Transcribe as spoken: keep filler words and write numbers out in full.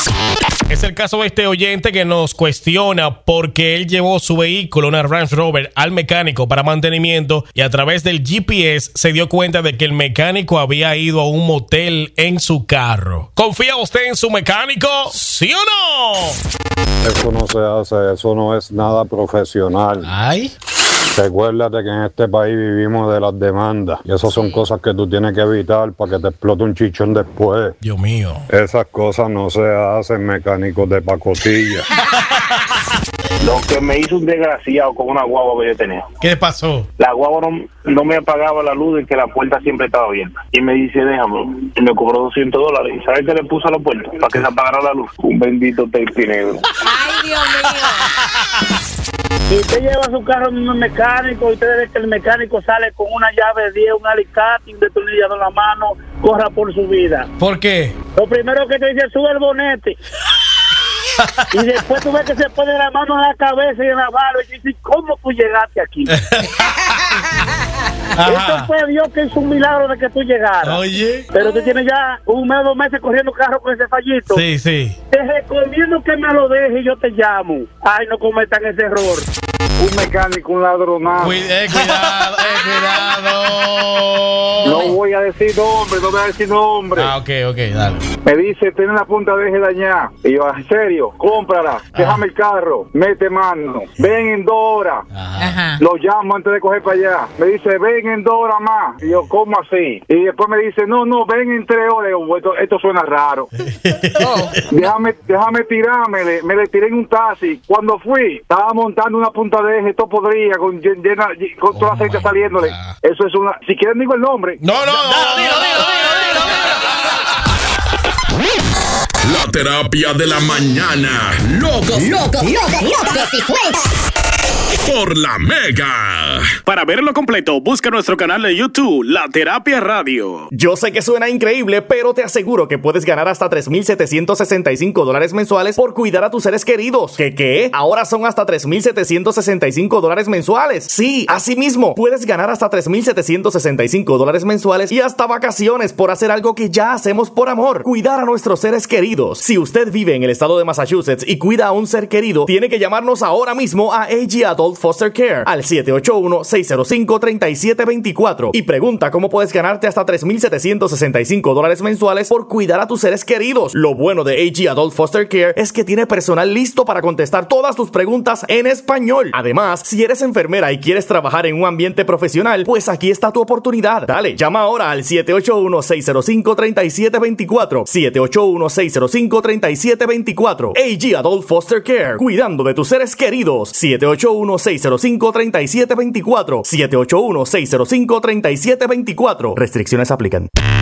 Es el caso de este oyente que nos cuestiona porque él llevó su vehículo, una Range Rover, al mecánico para mantenimiento y a través del G P S se dio cuenta de que el mecánico había ido a un motel en su carro. ¿Confía usted en su mecánico? ¿Sí o no? Eso no se hace, eso no es nada profesional. Ay. Recuérdate que en este país vivimos de las demandas y esas son cosas que tú tienes que evitar para que te explote un chichón después. Dios mío. Esas cosas no se hacen, mecánicos de pacotilla. Lo que me hizo un desgraciado con una guagua que yo tenía. ¿Qué pasó? La guagua no, no me apagaba la luz y que la puerta siempre estaba abierta. Y me dice, déjame. Y me cobró doscientos dólares. ¿Y sabes qué le puso a la puerta? Para que se apagara la luz. Un bendito tape negro. Ay, Dios mío. Si usted lleva su carro en un mecánico y usted ve que el mecánico sale con una llave de diez, un alicate y un destornillador en la mano, corra por su vida. ¿Por qué? Lo primero que te dice, sube el bonete. Y después tú ves que se pone la mano en la cabeza y en la barba y dices, ¿cómo tú llegaste aquí? Esto fue Dios que hizo un milagro de que tú llegaras. Oye. Pero tú tienes ya un mes o dos meses corriendo carro con ese fallito. Sí, sí. Te recomiendo que me lo dejes y yo te llamo. Ay, no cometan ese error. Un mecánico, un ladronazo. Cuid- eh, cuidado, eh, cuidado. No voy a decir nombre, no voy a decir nombre. Ah, ok, ok, dale. Me dice, tiene la punta de eje dañada. Y yo, en serio, cómprala, déjame el carro, mete mano, ven en dos horas. Ajá. Lo llamo antes de coger para allá. Me dice, ven en dos horas más. Y yo, ¿cómo así? Y después me dice, no, no, ven en tres horas. Y yo, esto, esto suena raro. Oh. Déjame, déjame tirarme, le- me le tiré en un taxi. Cuando fui, estaba montando una punta de eje, todo podría, con, llena, con toda la aceite my saliéndole. God. Eso es una... Si quieren digo el nombre. No, no, no. Dilo, dilo, dilo, dilo, dilo. La terapia de la mañana. Locos, Locos, locos, locos y sueltas. por la Mega. Para verlo completo, busca nuestro canal de YouTube, La Terapia Radio. Yo sé que suena increíble, pero te aseguro que puedes ganar hasta tres mil setecientos sesenta y cinco dólares mensuales por cuidar a tus seres queridos. ¿Qué qué? Ahora son hasta tres mil setecientos sesenta y cinco dólares mensuales. Sí, así mismo, puedes ganar hasta tres mil setecientos sesenta y cinco dólares mensuales y hasta vacaciones por hacer algo que ya hacemos por amor: cuidar a nuestros seres queridos. Si usted vive en el estado de Massachusetts y cuida a un ser querido, tiene que llamarnos ahora mismo a A G Adult Foster Care al siete ocho uno, seis cero cinco, tres siete dos cuatro y pregunta cómo puedes ganarte hasta tres mil setecientos sesenta y cinco dólares mensuales por cuidar a tus seres queridos. Lo bueno de A G Adult Foster Care es que tiene personal listo para contestar todas tus preguntas en español. Además, si eres enfermera y quieres trabajar en un ambiente profesional, pues aquí está tu oportunidad. Dale, llama ahora al siete ocho uno, seis cero cinco, tres siete dos cuatro, siete ocho uno, seis cero cinco, tres siete dos cuatro. A G Adult Foster Care, cuidando de tus seres queridos. siete ocho uno, seis cero cinco, tres siete dos cuatro, siete ocho uno, seis cero cinco, tres siete dos cuatro. Restricciones aplican.